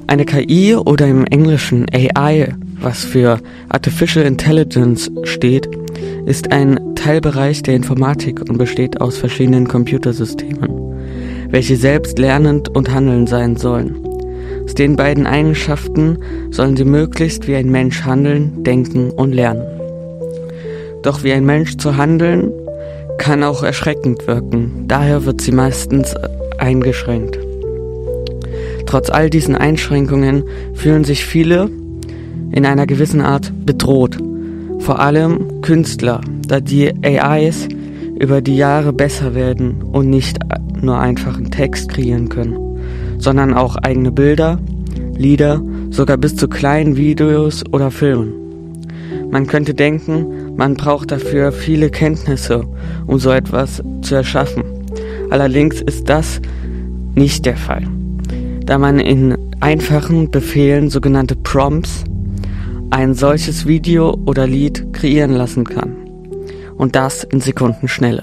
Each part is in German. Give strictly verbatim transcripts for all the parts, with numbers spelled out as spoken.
Eine K I oder im Englischen A I, was für Artificial Intelligence steht, ist ein Teilbereich der Informatik und besteht aus verschiedenen Computersystemen, welche selbst lernend und handelnd sein sollen. Aus den beiden Eigenschaften sollen sie möglichst wie ein Mensch handeln, denken und lernen. Doch wie ein Mensch zu handeln, kann auch erschreckend wirken, daher wird sie meistens eingeschränkt. Trotz all diesen Einschränkungen fühlen sich viele in einer gewissen Art bedroht. Vor allem Künstler, da die A Is über die Jahre besser werden und nicht nur einfachen Text kreieren können, sondern auch eigene Bilder, Lieder, sogar bis zu kleinen Videos oder Filmen. Man könnte denken, man braucht dafür viele Kenntnisse, um so etwas zu erschaffen. Allerdings ist das nicht der Fall, da man in einfachen Befehlen, sogenannte Prompts, ein solches Video oder Lied kreieren lassen kann. Und das in Sekundenschnelle.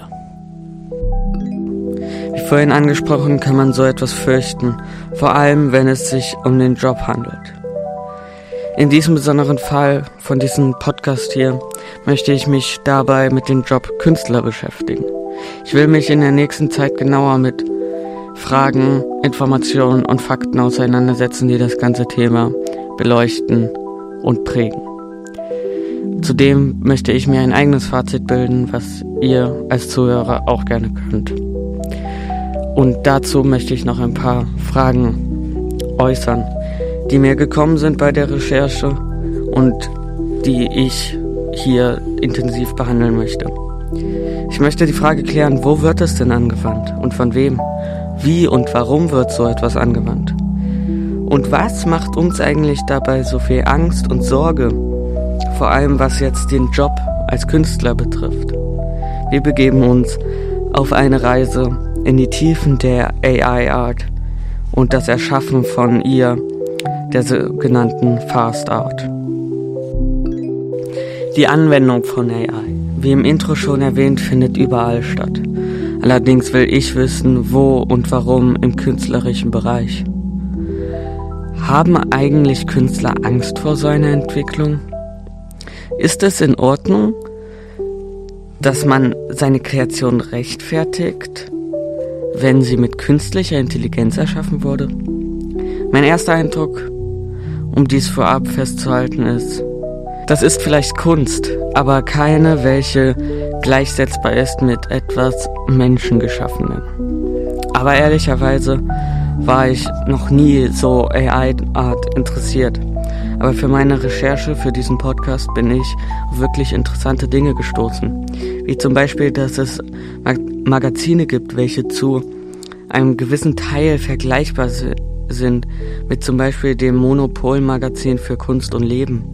Wie vorhin angesprochen, kann man so etwas fürchten, vor allem wenn es sich um den Job handelt. In diesem besonderen Fall von diesem Podcast hier möchte ich mich dabei mit dem Job Künstler beschäftigen. Ich will mich in der nächsten Zeit genauer mit Fragen, Informationen und Fakten auseinandersetzen, die das ganze Thema beleuchten und prägen. Zudem möchte ich mir ein eigenes Fazit bilden, was ihr als Zuhörer auch gerne könnt. Und dazu möchte ich noch ein paar Fragen äußern, die mir gekommen sind bei der Recherche und die ich hier intensiv behandeln möchte. Ich möchte die Frage klären, wo wird es denn angewandt und von wem? Wie und warum wird so etwas angewandt? Und was macht uns eigentlich dabei so viel Angst und Sorge? Vor allem was jetzt den Job als Künstler betrifft. Wir begeben uns auf eine Reise in die Tiefen der A I-Art und das Erschaffen von ihr, der sogenannten Fast Art. Die Anwendung von A I, wie im Intro schon erwähnt, findet überall statt. Allerdings will ich wissen, wo und warum im künstlerischen Bereich. Haben eigentlich Künstler Angst vor so einer Entwicklung? Ist es in Ordnung, dass man seine Kreation rechtfertigt, wenn sie mit künstlicher Intelligenz erschaffen wurde? Mein erster Eindruck, um dies vorab festzuhalten, ist, das ist vielleicht Kunst, aber keine, welche gleichsetzbar ist mit etwas Menschengeschaffenem. Aber ehrlicherweise war ich noch nie so A I-Art interessiert. Aber für meine Recherche für diesen Podcast bin ich auf wirklich interessante Dinge gestoßen. Wie zum Beispiel, dass es Mag- Magazine gibt, welche zu einem gewissen Teil vergleichbar si- sind mit zum Beispiel dem Monopol-Magazin für Kunst und Leben.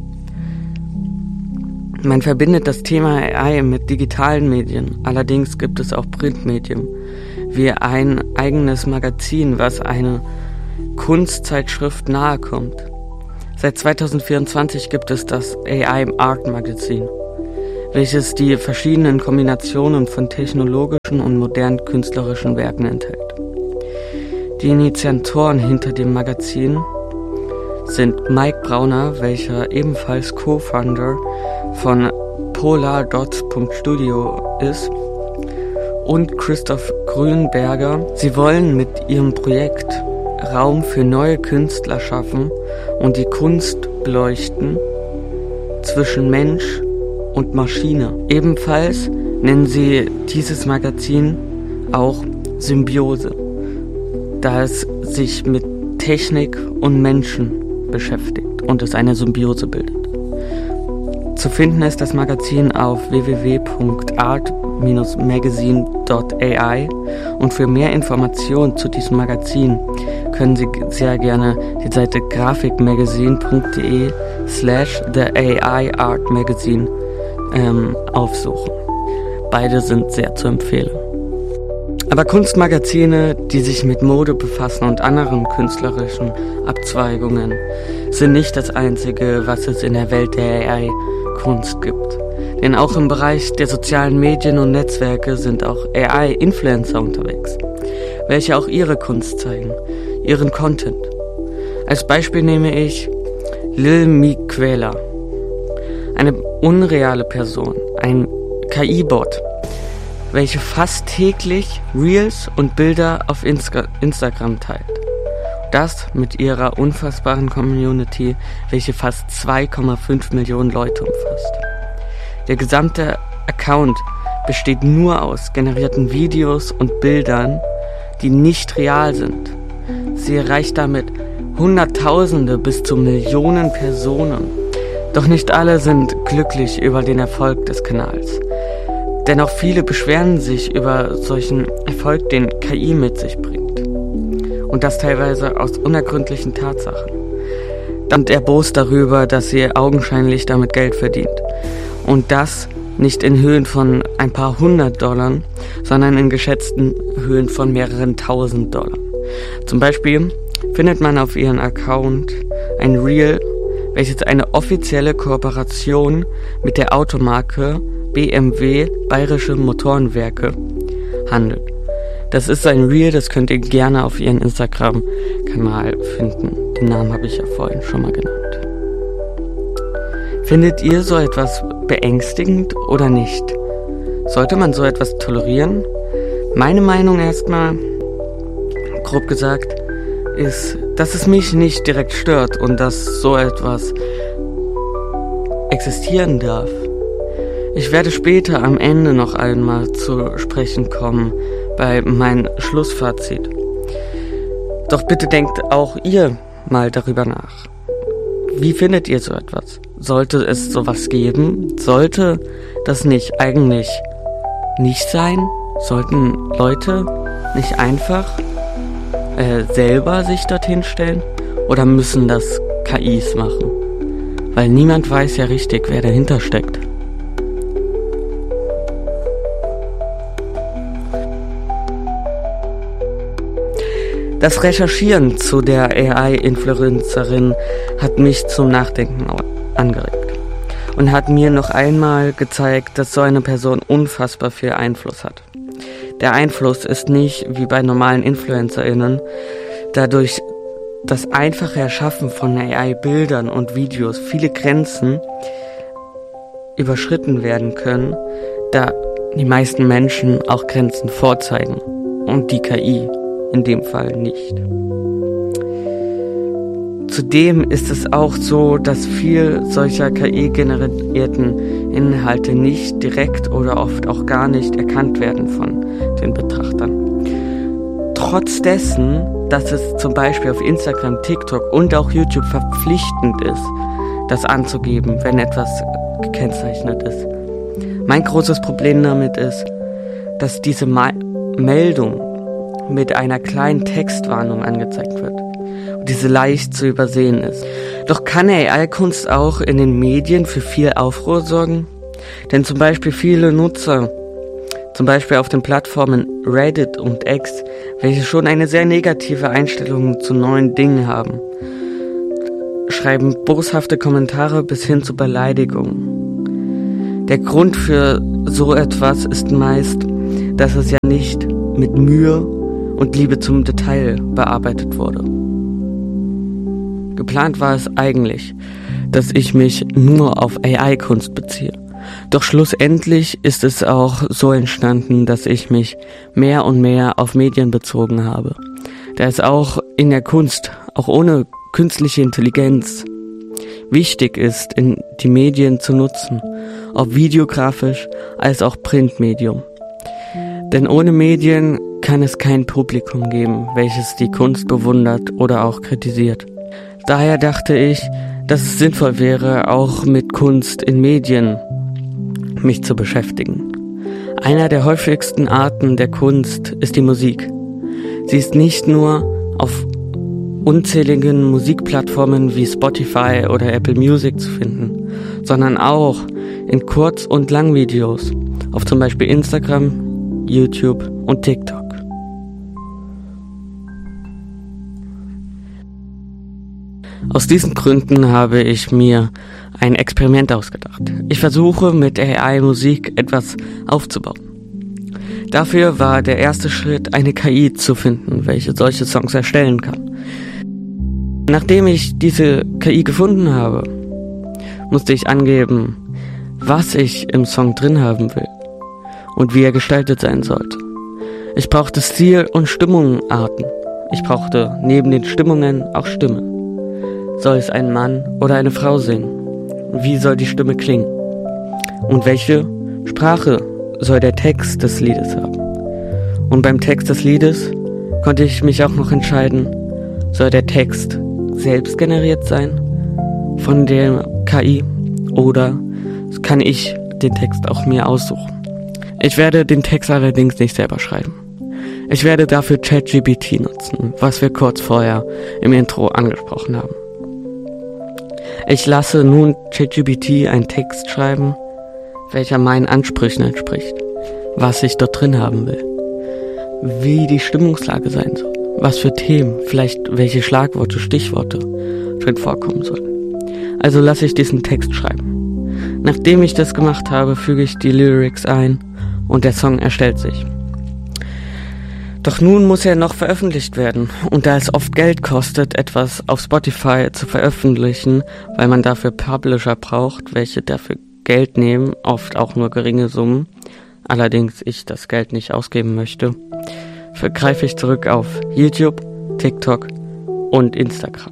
Man verbindet das Thema A I mit digitalen Medien, allerdings gibt es auch Printmedien, wie ein eigenes Magazin, was eine Kunstzeitschrift nahe kommt. Seit zweitausendvierundzwanzig gibt es das A I Art Magazin, welches die verschiedenen Kombinationen von technologischen und modernen künstlerischen Werken enthält. Die Initiatoren hinter dem Magazin sind Mike Brauner, welcher ebenfalls Co-Founder von polardots punkt studio ist, und Christoph Grünberger. Sie wollen mit ihrem Projekt Raum für neue Künstler schaffen und die Kunst beleuchten zwischen Mensch und Maschine. Ebenfalls nennen sie dieses Magazin auch Symbiose, da es sich mit Technik und Menschen beschäftigt und es eine Symbiose bildet. Zu finden ist das Magazin auf w w w punkt art dash magazine punkt a i und für mehr Informationen zu diesem Magazin können Sie sehr gerne die Seite graphicmagazine punkt de slash the A I Art Magazine ähm, aufsuchen. Beide sind sehr zu empfehlen. Aber Kunstmagazine, die sich mit Mode befassen und anderen künstlerischen Abzweigungen, sind nicht das Einzige, was es in der Welt der A I-Kunst gibt. Denn auch im Bereich der sozialen Medien und Netzwerke sind auch A I-Influencer unterwegs, welche auch ihre Kunst zeigen, ihren Content. Als Beispiel nehme ich Lil Miquela, eine unreale Person, ein K I-Bot, welche fast täglich Reels und Bilder auf Insta- Instagram teilt. Das mit ihrer unfassbaren Community, welche fast zwei Komma fünf Millionen Leute umfasst. Der gesamte Account besteht nur aus generierten Videos und Bildern, die nicht real sind. Sie erreicht damit Hunderttausende bis zu Millionen Personen. Doch nicht alle sind glücklich über den Erfolg des Kanals. Denn auch viele beschweren sich über solchen Erfolg, den K I mit sich bringt. Und das teilweise aus unergründlichen Tatsachen. Dann erbost darüber, dass sie augenscheinlich damit Geld verdient. Und das nicht in Höhen von ein paar hundert Dollar, sondern in geschätzten Höhen von mehreren tausend Dollar. Zum Beispiel findet man auf ihrem Account ein Reel, welches eine offizielle Kooperation mit der Automarke B M W Bayerische Motorenwerke handelt. Das ist ein Reel, das könnt ihr gerne auf ihren Instagram-Kanal finden. Den Namen habe ich ja vorhin schon mal genannt. Findet ihr so etwas beängstigend oder nicht? Sollte man so etwas tolerieren? Meine Meinung erstmal, grob gesagt, ist, dass es mich nicht direkt stört und dass so etwas existieren darf. Ich werde später am Ende noch einmal zu sprechen kommen bei meinem Schlussfazit. Doch bitte denkt auch ihr mal darüber nach. Wie findet ihr so etwas? Sollte es sowas geben? Sollte das nicht eigentlich nicht sein? Sollten Leute nicht einfach äh, selber sich dorthin stellen? Oder müssen das K Is machen? Weil niemand weiß ja richtig, wer dahinter steckt. Das Recherchieren zu der A I-Influencerin hat mich zum Nachdenken angeregt und hat mir noch einmal gezeigt, dass so eine Person unfassbar viel Einfluss hat. Der Einfluss ist nicht wie bei normalen InfluencerInnen, dadurch das einfache Erschaffen von A I-Bildern und Videos viele Grenzen überschritten werden können, da die meisten Menschen auch Grenzen vorzeigen und die K I in dem Fall nicht. Zudem ist es auch so, dass viel solcher K I-generierten Inhalte nicht direkt oder oft auch gar nicht erkannt werden von den Betrachtern. Trotz dessen, dass es zum Beispiel auf Instagram, TikTok und auch YouTube verpflichtend ist, das anzugeben, wenn etwas gekennzeichnet ist. Mein großes Problem damit ist, dass diese Ma- Meldung mit einer kleinen Textwarnung angezeigt wird und diese leicht zu übersehen ist. Doch kann A I-Kunst auch in den Medien für viel Aufruhr sorgen? Denn zum Beispiel viele Nutzer, zum Beispiel auf den Plattformen Reddit und X, welche schon eine sehr negative Einstellung zu neuen Dingen haben, schreiben boshafte Kommentare bis hin zu Beleidigungen. Der Grund für so etwas ist meist, dass es ja nicht mit Mühe und Liebe zum Detail bearbeitet wurde. Geplant war es eigentlich, dass ich mich nur auf A I-Kunst beziehe. Doch schlussendlich ist es auch so entstanden, dass ich mich mehr und mehr auf Medien bezogen habe. Da es auch in der Kunst, auch ohne künstliche Intelligenz, wichtig ist, in die Medien zu nutzen, ob videografisch als auch Printmedium. Denn ohne Medien kann es kein Publikum geben, welches die Kunst bewundert oder auch kritisiert. Daher dachte ich, dass es sinnvoll wäre, auch mit Kunst in Medien mich zu beschäftigen. Einer der häufigsten Arten der Kunst ist die Musik. Sie ist nicht nur auf unzähligen Musikplattformen wie Spotify oder Apple Music zu finden, sondern auch in Kurz- und Langvideos auf zum Beispiel Instagram, YouTube und TikTok. Aus diesen Gründen habe ich mir ein Experiment ausgedacht. Ich versuche mit A I Musik etwas aufzubauen. Dafür war der erste Schritt, eine K I zu finden, welche solche Songs erstellen kann. Nachdem ich diese K I gefunden habe, musste ich angeben, was ich im Song drin haben will und wie er gestaltet sein sollte. Ich brauchte Stil- und Stimmungsarten. Ich brauchte neben den Stimmungen auch Stimme. Soll es ein Mann oder eine Frau singen? Wie soll die Stimme klingen? Und welche Sprache soll der Text des Liedes haben? Und beim Text des Liedes konnte ich mich auch noch entscheiden, soll der Text selbst generiert sein von der K I oder kann ich den Text auch mir aussuchen. Ich werde den Text allerdings nicht selber schreiben. Ich werde dafür ChatGPT nutzen, was wir kurz vorher im Intro angesprochen haben. Ich lasse nun ChatGPT einen Text schreiben, welcher meinen Ansprüchen entspricht, was ich dort drin haben will, wie die Stimmungslage sein soll, was für Themen, vielleicht welche Schlagworte, Stichworte drin vorkommen sollen. Also lasse ich diesen Text schreiben. Nachdem ich das gemacht habe, füge ich die Lyrics ein und der Song erstellt sich. Doch nun muss er noch veröffentlicht werden und da es oft Geld kostet, etwas auf Spotify zu veröffentlichen, weil man dafür Publisher braucht, welche dafür Geld nehmen, oft auch nur geringe Summen, allerdings ich das Geld nicht ausgeben möchte, greife ich zurück auf YouTube, TikTok und Instagram.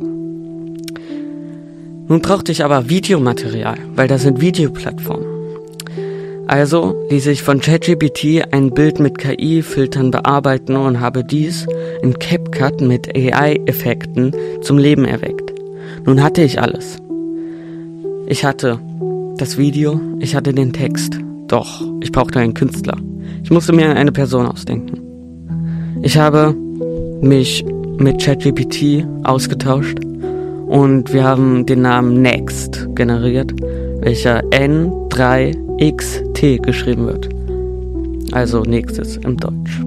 Nun brauchte ich aber Videomaterial, weil das sind Videoplattformen. Also ließ ich von ChatGPT ein Bild mit K I-Filtern bearbeiten und habe dies in CapCut mit A I-Effekten zum Leben erweckt. Nun hatte ich alles. Ich hatte das Video, ich hatte den Text, doch ich brauchte einen Künstler. Ich musste mir eine Person ausdenken. Ich habe mich mit ChatGPT ausgetauscht und wir haben den Namen Next generiert, welcher N drei X T geschrieben wird. Also nächstes im Deutsch.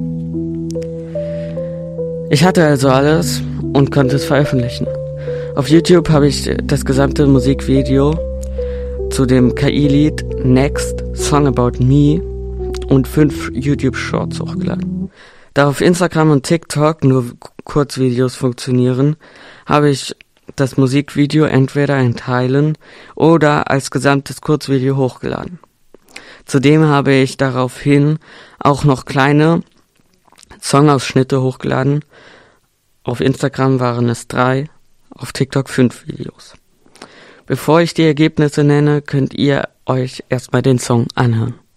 Ich hatte also alles und konnte es veröffentlichen. Auf YouTube habe ich das gesamte Musikvideo zu dem K I-Lied Next Song About Me und fünf YouTube-Shorts hochgeladen. Da auf Instagram und TikTok nur Kurzvideos funktionieren, habe ich das Musikvideo entweder in Teilen oder als gesamtes Kurzvideo hochgeladen. Zudem habe ich daraufhin auch noch kleine Songausschnitte hochgeladen. Auf Instagram waren es drei, auf TikTok fünf Videos. Bevor ich die Ergebnisse nenne, könnt ihr euch erstmal den Song anhören.